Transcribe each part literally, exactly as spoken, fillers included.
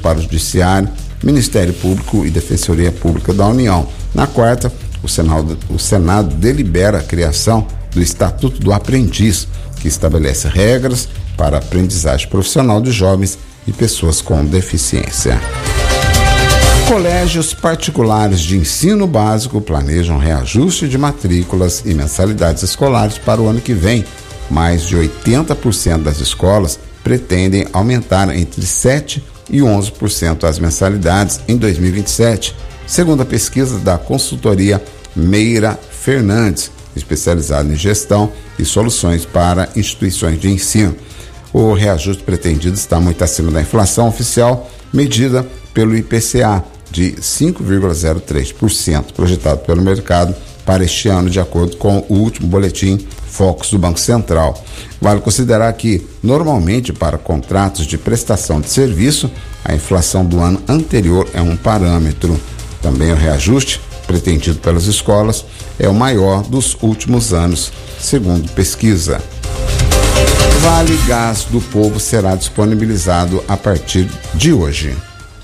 para o Judiciário, Ministério Público e Defensoria Pública da União. Na quarta, o Senado, o Senado delibera a criação do Estatuto do Aprendiz, que estabelece regras para a aprendizagem profissional de jovens e pessoas com deficiência. Colégios particulares de ensino básico planejam reajuste de matrículas e mensalidades escolares para o ano que vem. Mais de oitenta por cento das escolas pretendem aumentar entre sete por cento e onze por cento as mensalidades em dois mil e vinte e sete, segundo a pesquisa da consultoria Meira Fernandes, especializada em gestão e soluções para instituições de ensino. O reajuste pretendido está muito acima da inflação oficial, medida pelo I P C A, de cinco vírgula zero três por cento, projetado pelo mercado para este ano, de acordo com o último boletim Focus do Banco Central. Vale considerar que, normalmente, para contratos de prestação de serviço, a inflação do ano anterior é um parâmetro. Também o reajuste pretendido pelas escolas é o maior dos últimos anos, segundo pesquisa. Vale Gás do Povo será disponibilizado a partir de hoje.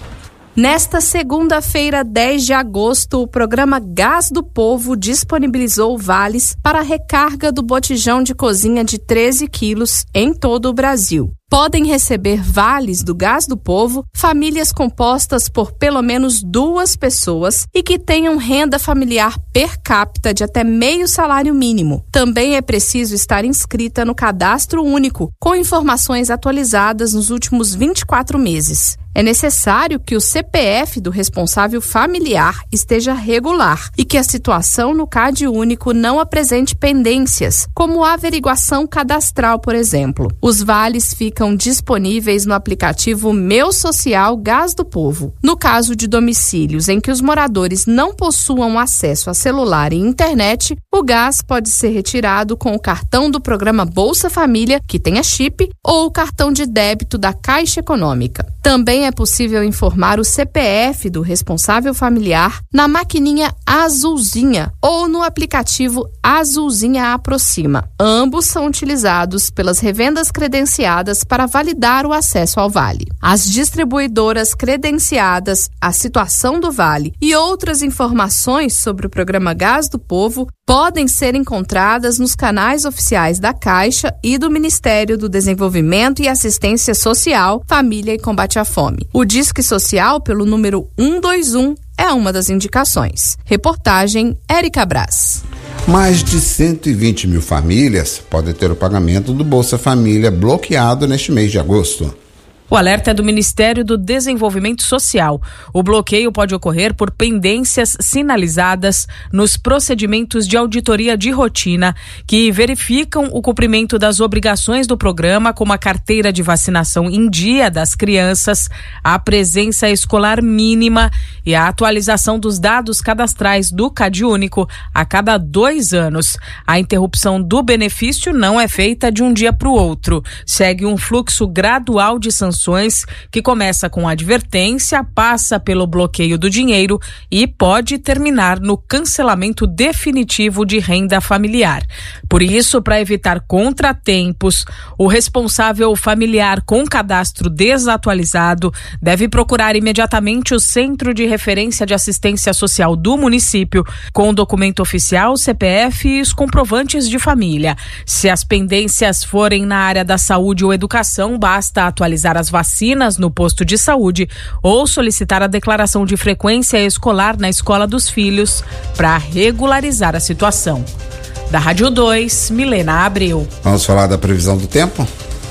Nesta segunda-feira, dez de agosto, o programa Gás do Povo disponibilizou vales para a recarga do botijão de cozinha de treze quilos em todo o Brasil. Podem receber vales do Gás do Povo famílias compostas por pelo menos duas pessoas e que tenham renda familiar per capita de até meio salário mínimo. Também é preciso estar inscrita no Cadastro Único, com informações atualizadas nos últimos vinte e quatro meses. É necessário que o C P F do responsável familiar esteja regular e que a situação no Cade Único não apresente pendências, como a averiguação cadastral, por exemplo. Os vales ficam disponíveis no aplicativo Meu Social Gás do Povo. No caso de domicílios em que os moradores não possuam acesso a celular e internet, o gás pode ser retirado com o cartão do programa Bolsa Família, que tenha chip, ou o cartão de débito da Caixa Econômica. Também é possível informar o C P F do responsável familiar na maquininha Azulzinha ou no aplicativo Azulzinha Aproxima. Ambos são utilizados pelas revendas credenciadas para validar o acesso ao vale. As distribuidoras credenciadas, a situação do vale e outras informações sobre o programa Gás do Povo podem ser encontradas nos canais oficiais da Caixa e do Ministério do Desenvolvimento e Assistência Social, Família e Combate à Fome. O Disque Social, pelo número um dois um, é uma das indicações. Reportagem Érica Braz. Mais de cento e vinte mil famílias podem ter o pagamento do Bolsa Família bloqueado neste mês de agosto. O alerta é do Ministério do Desenvolvimento Social. O bloqueio pode ocorrer por pendências sinalizadas nos procedimentos de auditoria de rotina que verificam o cumprimento das obrigações do programa, como a carteira de vacinação em dia das crianças, a presença escolar mínima e a atualização dos dados cadastrais do Cade Único a cada dois anos. A interrupção do benefício não é feita de um dia para o outro. Segue um fluxo gradual de sanções que começa com advertência, passa pelo bloqueio do dinheiro e pode terminar no cancelamento definitivo de renda familiar. Por isso, para evitar contratempos, o responsável familiar com cadastro desatualizado deve procurar imediatamente o Centro de Referência de Assistência Social do município, com o documento oficial, C P F e os comprovantes de família. Se as pendências forem na área da saúde ou educação, basta atualizar as vacinas no posto de saúde ou solicitar a declaração de frequência escolar na escola dos filhos para regularizar a situação. Da Rádio dois, Milena Abreu. Vamos falar da previsão do tempo?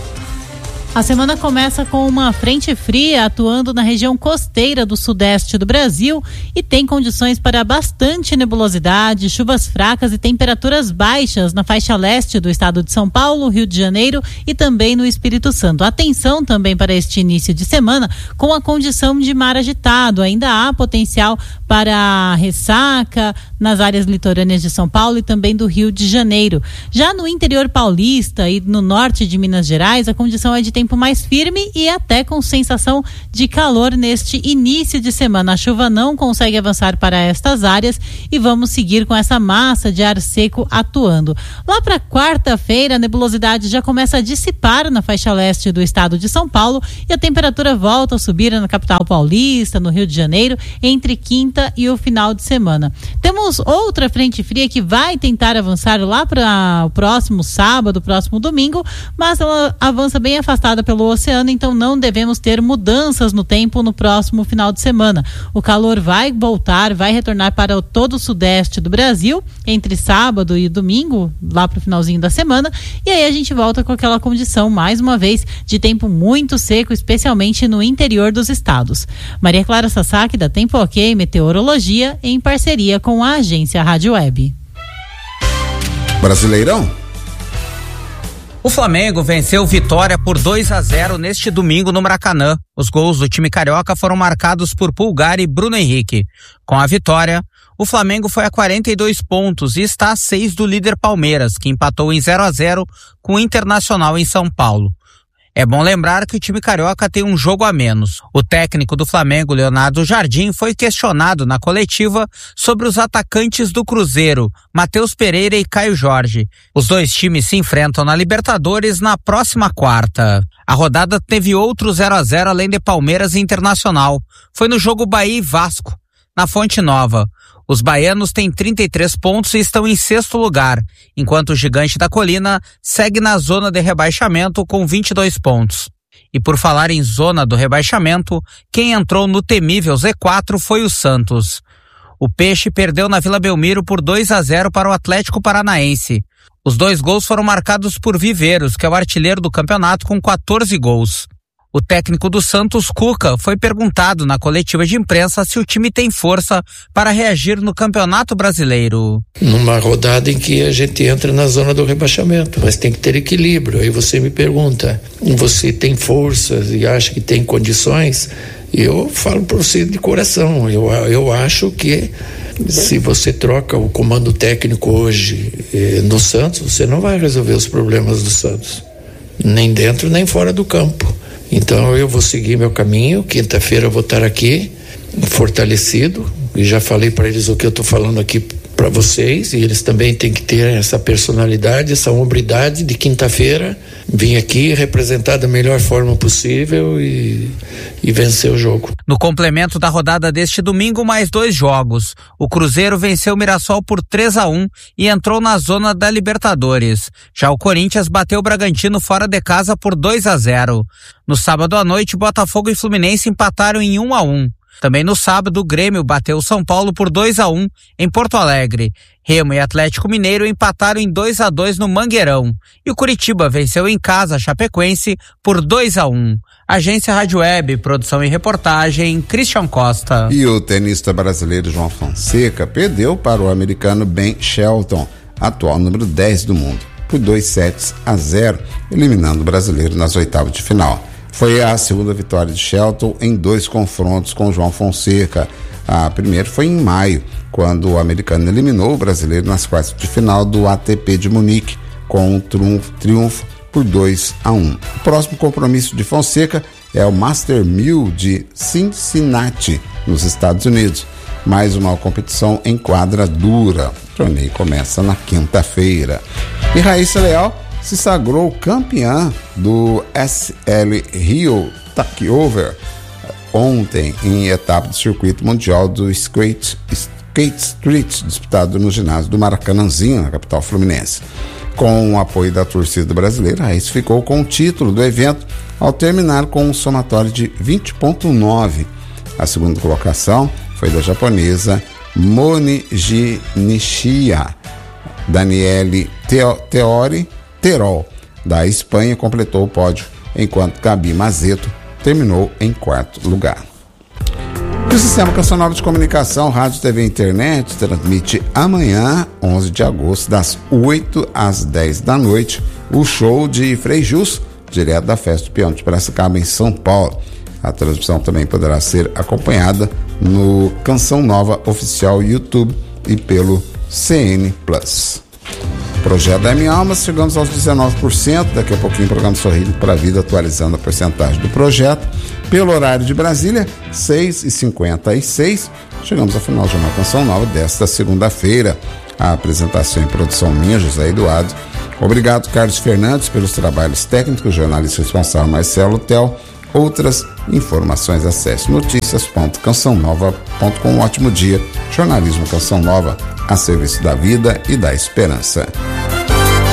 A semana começa com uma frente fria atuando na região costeira do sudeste do Brasil e tem condições para bastante nebulosidade, chuvas fracas e temperaturas baixas na faixa leste do estado de São Paulo, Rio de Janeiro e também no Espírito Santo. Atenção também para este início de semana com a condição de mar agitado. Ainda há potencial para ressaca nas áreas litorâneas de São Paulo e também do Rio de Janeiro. Já no interior paulista e no norte de Minas Gerais, a condição é de tempo mais firme e até com sensação de calor neste início de semana. A chuva não consegue avançar para estas áreas e vamos seguir com essa massa de ar seco atuando. Lá para quarta-feira, a nebulosidade já começa a dissipar na faixa leste do estado de São Paulo e a temperatura volta a subir na capital paulista, no Rio de Janeiro, entre quinta e o final de semana. Temos outra frente fria que vai tentar avançar lá para o próximo sábado, próximo domingo, mas ela avança bem afastada pelo oceano, então não devemos ter mudanças no tempo no próximo final de semana. O calor vai voltar, vai retornar para o todo o sudeste do Brasil, entre sábado e domingo, lá para o finalzinho da semana, e aí a gente volta com aquela condição, mais uma vez, de tempo muito seco, especialmente no interior dos estados. Maria Clara Sasaki, da Tempo Ok Meteorologia, em parceria com a agência Rádio Web. Brasileirão? O Flamengo venceu Vitória por dois a zero neste domingo no Maracanã. Os gols do time carioca foram marcados por Pulgar e Bruno Henrique. Com a vitória, o Flamengo foi a quarenta e dois pontos e está a seis do líder Palmeiras, que empatou em zero a zero com o Internacional em São Paulo. É bom lembrar que o time carioca tem um jogo a menos. O técnico do Flamengo, Leonardo Jardim, foi questionado na coletiva sobre os atacantes do Cruzeiro, Matheus Pereira e Caio Jorge. Os dois times se enfrentam na Libertadores na próxima quarta. A rodada teve outro zero a zero além de Palmeiras e Internacional. Foi no jogo Bahia e Vasco, na Fonte Nova. Os baianos têm trinta e três pontos e estão em sexto lugar, enquanto o Gigante da Colina segue na zona de rebaixamento com vinte e dois pontos. E por falar em zona do rebaixamento, quem entrou no temível Z quatro foi o Santos. O Peixe perdeu na Vila Belmiro por dois a zero para o Atlético Paranaense. Os dois gols foram marcados por Viveiros, que é o artilheiro do campeonato com quatorze gols. O técnico do Santos, Cuca, foi perguntado na coletiva de imprensa se o time tem força para reagir no Campeonato Brasileiro. Numa rodada em que a gente entra na zona do rebaixamento, mas tem que ter equilíbrio. Aí você me pergunta, você tem forças e acha que tem condições? Eu falo para você de coração, eu, eu acho que se você troca o comando técnico hoje eh, no Santos, você não vai resolver os problemas do Santos, nem dentro nem fora do campo. Então eu vou seguir meu caminho, quinta-feira eu vou estar aqui, fortalecido, e já falei para eles o que eu estou falando aqui para vocês, e eles também têm que ter essa personalidade, essa hombridade de quinta-feira, vir aqui representar da melhor forma possível e, e vencer o jogo. No complemento da rodada deste domingo, mais dois jogos. O Cruzeiro venceu o Mirassol por três a um e entrou na zona da Libertadores. Já o Corinthians bateu o Bragantino fora de casa por dois a zero. No sábado à noite, Botafogo e Fluminense empataram em um a um. Também no sábado, o Grêmio bateu o São Paulo por dois a um em Porto Alegre. Remo e Atlético Mineiro empataram em dois a dois no Mangueirão. E o Curitiba venceu em casa a Chapecoense por dois a um. Agência Rádio Web, produção e reportagem, Christian Costa. E o tenista brasileiro João Fonseca perdeu para o americano Ben Shelton, atual número dez do mundo, por dois sets a zero, eliminando o brasileiro nas oitavas de final. Foi a segunda vitória de Shelton em dois confrontos com João Fonseca. A primeira foi em maio, quando o americano eliminou o brasileiro nas quartas de final do A T P de Munique, com um triunfo, triunfo por dois a um. O próximo compromisso de Fonseca é o Master mil de Cincinnati, nos Estados Unidos. Mais uma competição em quadra dura. O torneio começa na quinta-feira. E Raíssa Leal se sagrou campeã do S L Rio Takeover ontem em etapa do circuito mundial do Skate, Skate Street, disputado no ginásio do Maracanãzinho, na capital fluminense. Com o apoio da torcida brasileira, a Raíssa ficou com o título do evento ao terminar com um somatório de vinte ponto nove. A segunda colocação foi da japonesa Moniji Nishia. Daniele Teori Terol, da Espanha, completou o pódio, enquanto Gabi Mazeto terminou em quarto lugar. O Sistema Nacional de Comunicação, Rádio, T V e Internet transmite amanhã, onze de agosto, das oito às dez da noite, o show de Frei Jus, direto da Festa do Peão de Piracicaba, em São Paulo. A transmissão também poderá ser acompanhada no Canção Nova Oficial YouTube e pelo C N Plus. Projeto da Minha Alma, chegamos aos dezenove por cento. Daqui a pouquinho o programa Sorrindo para a Vida, atualizando a porcentagem do projeto. Pelo horário de Brasília, seis e cinquenta e seis. Chegamos ao final de uma Canção Nova desta segunda-feira. A apresentação e produção minha, José Eduardo. Obrigado, Carlos Fernandes, pelos trabalhos técnicos, jornalista responsável Marcelo Tel. Outras informações, acesse notícias ponto canção nova ponto com. Um ótimo dia. Jornalismo Canção Nova, a serviço da vida e da esperança.